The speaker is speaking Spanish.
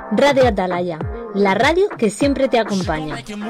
Radio Atalaya, la radio que siempre te acompaña.